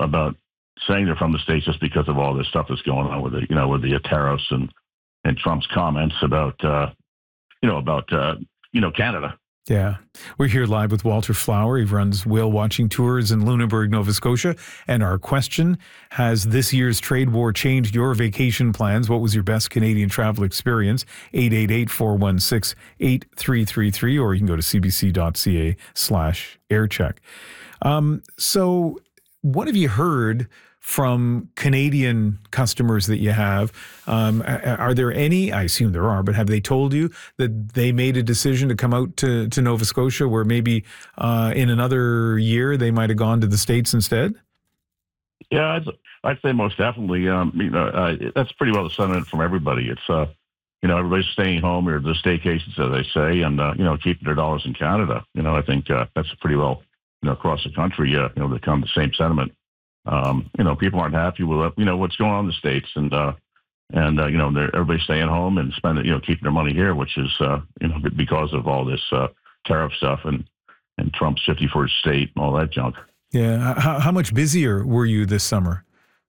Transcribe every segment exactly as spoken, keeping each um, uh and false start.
about saying they're from the States just because of all this stuff that's going on with the, you know, with the tariffs and, and Trump's comments about, uh, you know, about, uh, you know, Canada. Yeah. We're here live with Walter Flower. He runs whale watching tours in Lunenburg, Nova Scotia. And our question, has this year's trade war changed your vacation plans? What was your best Canadian travel experience? eight eight eight, four one six, eight three three three, or you can go to cbc.ca slash aircheck. Um, so what have you heard from Canadian customers that you have? Um, are there any, I assume there are, but have they told you that they made a decision to come out to, to Nova Scotia where maybe uh, in another year they might have gone to the States instead? Yeah, I'd, I'd say most definitely. Um, you know, uh, that's pretty well the sentiment from everybody. It's, uh, you know, everybody's staying home, or the staycations, as they say, and, uh, you know, keeping their dollars in Canada. You know, I think uh, that's pretty well, you know, across the country, uh, you know, they come the same sentiment. Um, you know, people aren't happy with, you know, what's going on in the States, and, uh, and, uh, you know, they're, everybody's staying home and spending, you know, keeping their money here, which is, uh, you know, because of all this, uh, tariff stuff and, and Trump's fifty-first state and all that junk. Yeah. How, how much busier were you this summer?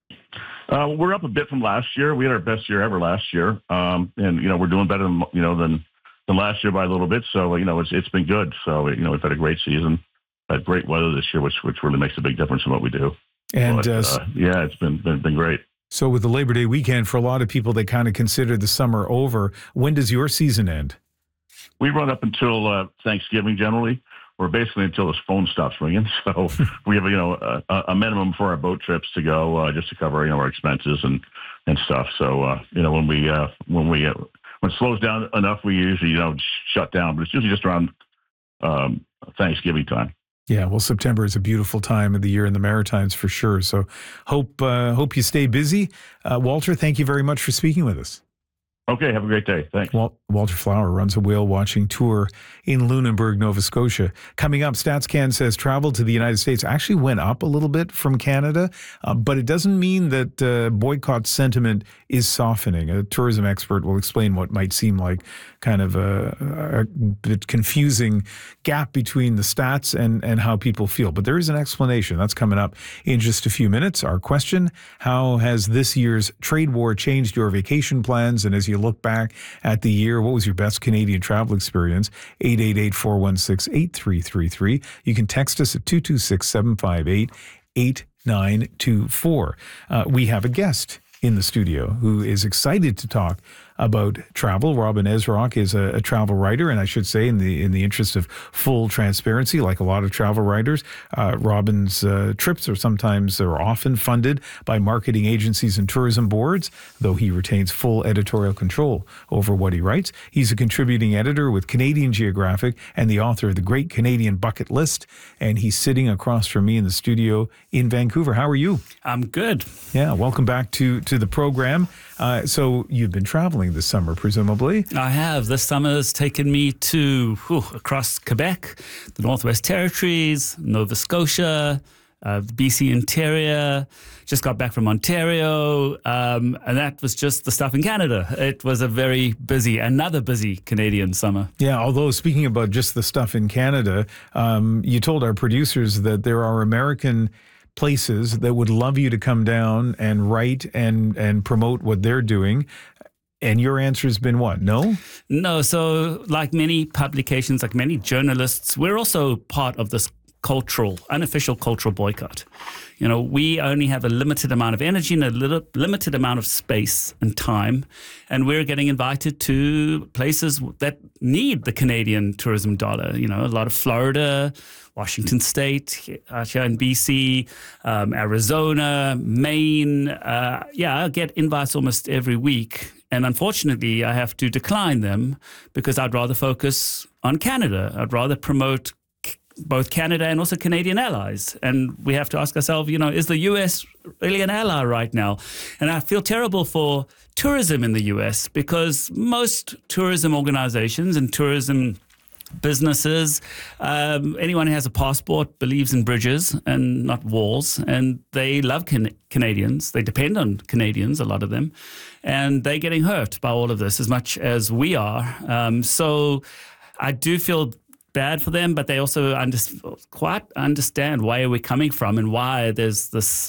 Uh, we're up a bit from last year. We had our best year ever last year. Um, and, you know, we're doing better than, you know, than, than last year by a little bit. So, you know, it's, it's been good. So, you know, we've had a great season, had great weather this year, which, which really makes a big difference in what we do. And but, uh, uh, yeah, it's been, been been great. So with the Labor Day weekend, for a lot of people, they kind of consider the summer over. When does your season end? We run up until uh, Thanksgiving generally, or basically until the phone stops ringing. So we have, you know, a, a minimum for our boat trips to go, uh, just to cover, you know, our expenses and, and stuff. So uh, you know, when we uh, when we uh, when it slows down enough, we usually, you know, shut down. But it's usually just around um, Thanksgiving time. Yeah, well, September is a beautiful time of the year in the Maritimes for sure. So hope uh, hope you stay busy. Uh, Walter, thank you very much for speaking with us. Okay, have a great day. Thanks. Wal- Walter Flower runs a whale watching tour in Lunenburg, Nova Scotia. Coming up, StatsCan says travel to the United States actually went up a little bit from Canada, uh, but it doesn't mean that uh, boycott sentiment is softening. A tourism expert will explain what might seem like kind of a, a bit confusing gap between the stats and, and how people feel. But there is an explanation. That's coming up in just a few minutes. Our question, how has this year's trade war changed your vacation plans? And as you look back at the year, what was your best Canadian travel experience? eight eight eight, four one six, eight three three three. You can text us at two two six, seven five eight, eight nine two four. Uh, we have a guest in the studio who is excited to talk about travel. Robin Ezrock is a, a travel writer, and I should say, in the in the interest of full transparency, like a lot of travel writers, uh, Robin's uh, trips are sometimes or often funded by marketing agencies and tourism boards, though he retains full editorial control over what he writes. He's a contributing editor with Canadian Geographic and the author of The Great Canadian Bucket List, and he's sitting across from me in the studio in Vancouver. How are you? I'm good. Yeah, welcome back to, to the program. Uh, so you've been traveling this summer, presumably? I have. This summer has taken me to whew, across Quebec, the Northwest Territories, Nova Scotia, uh, the B C interior. Just got back from Ontario, um, and that was just the stuff in Canada. It was a very busy, another busy Canadian summer. Yeah, although speaking about just the stuff in Canada, um, you told our producers that there are American places that would love you to come down and write and and promote what they're doing. And your answer has been what? No? No. So like many publications, like many journalists, we're also part of this cultural, unofficial cultural boycott. You know, we only have a limited amount of energy and a little, limited amount of space and time, and we're getting invited to places that need the Canadian tourism dollar. You know, a lot of Florida, Washington State, uh, here in B C, um, Arizona, Maine. Uh, yeah, I get invites almost every week. And unfortunately, I have to decline them because I'd rather focus on Canada. I'd rather promote both Canada and also Canadian allies. And we have to ask ourselves, you know, is the U S really an ally right now? And I feel terrible for tourism in the U S because most tourism organizations and tourism businesses, um, anyone who has a passport believes in bridges and not walls, and they love can- Canadians. They depend on Canadians, a lot of them, and they're getting hurt by all of this as much as we are. Um, so I do feel bad for them, but they also under- quite understand where we're coming from and why there's this